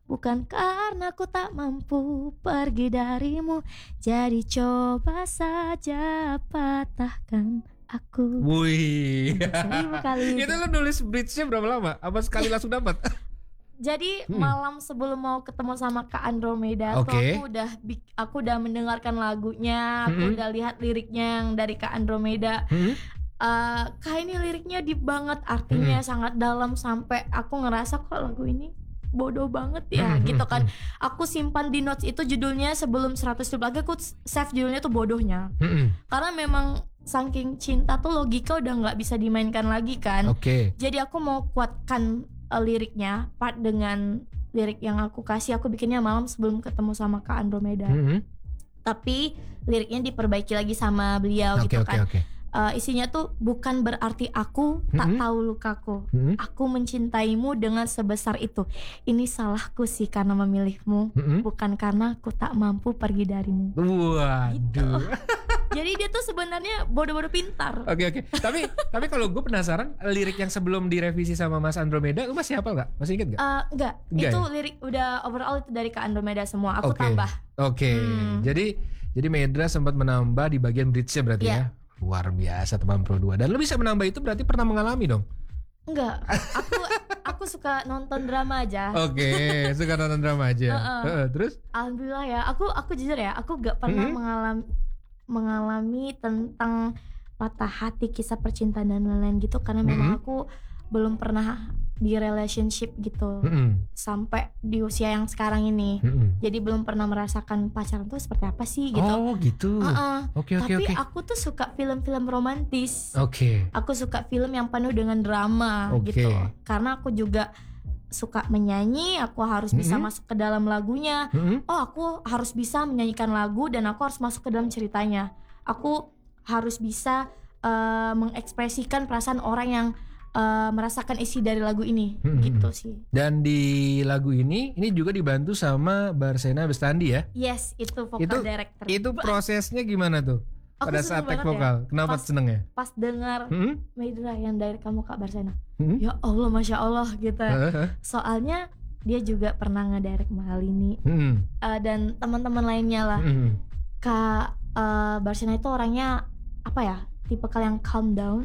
Bukan karena ku tak mampu pergi darimu, jadi coba saja patahkan aku. Wih. 1000 kali. Itu lo nulis bridge-nya berapa lama? Apa sekali langsung dapat? Jadi malam sebelum mau ketemu sama Kak Andromeda tuh aku udah mendengarkan lagunya, aku udah lihat liriknya yang dari Kak Andromeda. Kak, ini liriknya deep banget, artinya sangat dalam, sampai aku ngerasa kok lagu ini bodoh banget ya gitu kan. Aku simpan di notes itu judulnya, sebelum 100 ribu lagi aku save judulnya tuh bodohnya. Karena memang saking cinta tuh logika udah gak bisa dimainkan lagi kan. Jadi aku mau kuatkan liriknya, part dengan lirik yang aku kasih, aku bikinnya malam sebelum ketemu sama Kak Andromeda. Tapi liriknya diperbaiki lagi sama beliau gitu kan. Isinya tuh, bukan berarti aku tak tahu lukaku, aku mencintaimu dengan sebesar itu. Ini salahku sih karena memilihmu, bukan karena aku tak mampu pergi darimu. Waduh gitu. Jadi dia tuh sebenarnya bodoh-bodoh pintar. Oke. Tapi kalau gue penasaran, lirik yang sebelum direvisi sama Mas Andromeda, lu masih hafal gak? Masih inget gak? Enggak itu ya? Lirik udah overall itu dari Kak Andromeda semua. Aku tambah. Jadi Medra sempat menambah di bagian bridge-nya berarti ya. Luar biasa teman Pro 2. Dan lu bisa menambah itu berarti pernah mengalami dong? Enggak. Aku suka nonton drama aja. Suka nonton drama aja. Terus? Alhamdulillah ya. Aku jujur ya, aku gak pernah mengalami tentang patah hati, kisah percintaan dan lain-lain gitu, karena memang aku belum pernah di relationship gitu sampai di usia yang sekarang ini. Jadi belum pernah merasakan pacaran tuh seperti apa sih gitu. Oh gitu. Tapi aku tuh suka film-film romantis. Aku suka film yang penuh dengan drama gitu. Karena aku juga suka menyanyi, aku harus bisa masuk ke dalam lagunya. Aku harus bisa menyanyikan lagu dan aku harus masuk ke dalam ceritanya. Aku harus bisa mengekspresikan perasaan orang yang merasakan isi dari lagu ini, gitu sih. Dan di lagu ini juga dibantu sama Barsena Bestandi ya? Yes, itu vokal director. Itu prosesnya gimana tuh? Pada saat take vokal, kenapa seneng ya? Pas dengar Medra yang dari kamu Kak Barsena, ya Allah, Masya Allah gitu. Soalnya dia juga pernah ngedirect Malini dan teman-teman lainnya lah. Kak Barsena itu orangnya apa ya? Tipe yang calm down.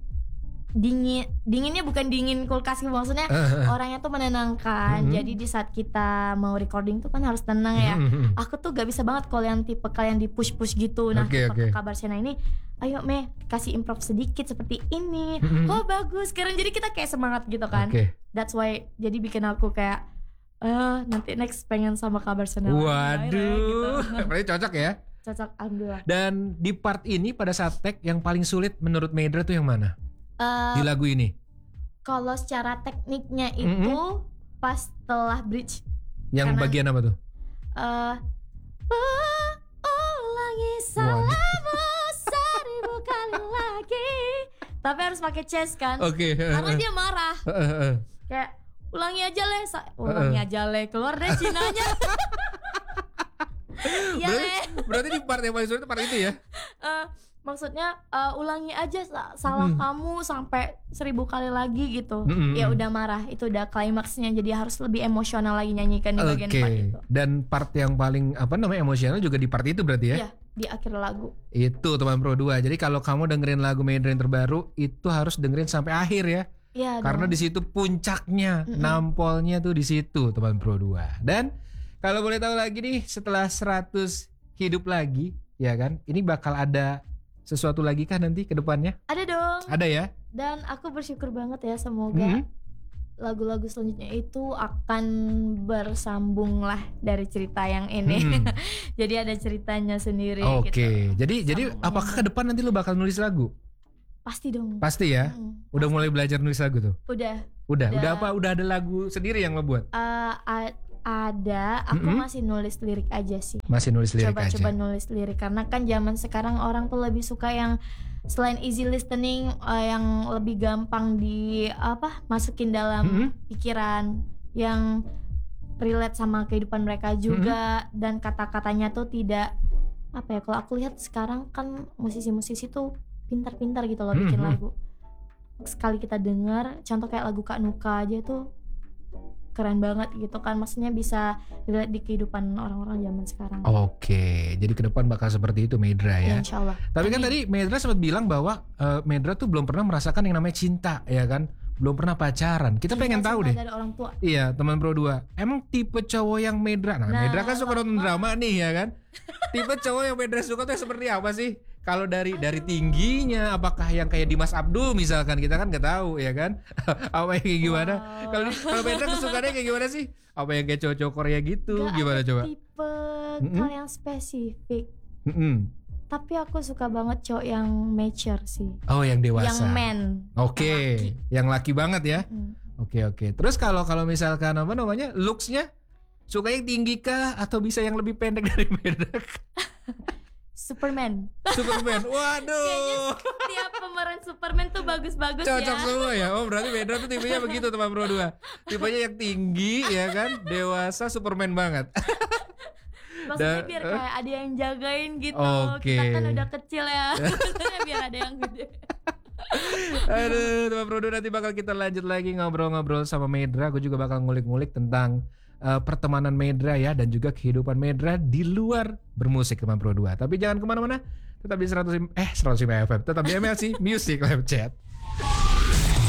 Dinginnya bukan dingin kulkas gitu, maksudnya orangnya tuh menenangkan. Jadi di saat kita mau recording tuh kan harus tenang ya. Aku tuh gak bisa banget kalau yang tipe kalian di push gitu. Nah tipe Kak Barsena ini, ayo kasih improv sedikit seperti ini. Oh bagus, sekarang jadi kita kayak semangat gitu kan. That's why jadi bikin aku kayak nanti next pengen sama Kak Barsena. Waduh gitu. Berarti cocok ya? Cocok, alhamdulillah. Dan di part ini pada saat take yang paling sulit menurut Medra tuh yang mana? Di lagu ini? Kalau secara tekniknya itu pas setelah bridge. Yang bagian apa tuh? Ulangi salahmu 1000 kali lagi. Tapi harus pakai chest kan? Karena dia marah. Kayak ulangi aja le, keluar deh Cinanya. Berarti di part yang paling sulit itu part itu ya? Maksudnya ulangi aja salah kamu sampai 1000 kali lagi gitu. Ya udah marah, itu udah klimaksnya, jadi harus lebih emosional lagi nyanyikan di bagian part itu. Dan part yang paling emosional juga di part itu berarti ya? Iya, di akhir lagu. Itu teman Pro 2. Jadi kalau kamu dengerin lagu Medra yang terbaru itu harus dengerin sampai akhir ya. Iya. Karena di situ puncaknya, nampolnya tuh di situ teman Pro 2. Dan kalau boleh tahu lagi nih, setelah 100 hidup lagi, ya kan? Ini bakal ada sesuatu lagi kah nanti ke depannya? Ada dong. Ada ya? Dan aku bersyukur banget ya, semoga lagu-lagu selanjutnya itu akan bersambung lah dari cerita yang ini. Jadi ada ceritanya sendiri gitu. Jadi apakah ke depan nanti lu bakal nulis lagu? Pasti dong. Pasti ya? Udah mulai belajar nulis lagu tuh? Udah apa? Udah ada lagu sendiri yang lo buat? Ada, aku masih nulis lirik aja sih. Masih nulis lirik aja. Coba nulis lirik, karena kan zaman sekarang orang tuh lebih suka yang selain easy listening, yang lebih gampang masukin dalam pikiran, yang relate sama kehidupan mereka juga, dan kata-katanya tuh tidak kalau aku lihat sekarang kan musisi-musisi tuh pintar-pintar gitu loh bikin lagu. Sekali kita dengar, contoh kayak lagu Kak Nuka aja tuh keren banget gitu kan, maksudnya bisa dilihat di kehidupan orang-orang zaman sekarang. Oke, jadi ke depan bakal seperti itu Medra ya. Insya Allah. Tapi kan tadi Medra sempat bilang bahwa Medra tuh belum pernah merasakan yang namanya cinta, ya kan? Belum pernah pacaran. Kita pengen tahu deh. Dari orang tua. Iya, teman Pro 2. Emang tipe cowok yang Medra. Nah Medra kan suka nonton drama nih ya kan. Tipe cowok yang Medra suka tuh seperti apa sih? Kalau dari tingginya, apakah yang kayak Dimas Abdul misalkan, kita kan nggak tahu ya kan? Apa yang kayak gimana? Kalau Medra kesukaannya kayak gimana sih? Apa yang kayak cowok-cowok Korea gitu? Gak gimana ada coba? Tipe hal yang spesifik. Tapi aku suka banget cowok yang mature sih. Oh, yang dewasa. Yang man. Oke, yang laki banget ya. Oke. Terus kalau misalkan apa namanya, looks-nya suka yang tinggi kah atau bisa yang lebih pendek dari Medra? Superman. Waduh. Kayaknya tiap pemeran Superman tuh bagus-bagus ya. Cocok semua ya. Oh berarti Medra tuh tipenya begitu teman Pro 2. Tipenya yang tinggi ya kan, dewasa, Superman banget. Maksudnya biar kayak ada yang jagain gitu. Oke. Kita kan udah kecil ya. Maksudnya biar ada yang gede. Aduh, teman Pro 2, nanti bakal kita lanjut lagi ngobrol-ngobrol sama Medra. Gue juga bakal ngulik-ngulik tentang pertemanan Medra ya, dan juga kehidupan Medra di luar bermusik teman Pro 2. Tapi jangan kemana-mana, tetap di 105 FM, tetap di MLC Music Live Chat.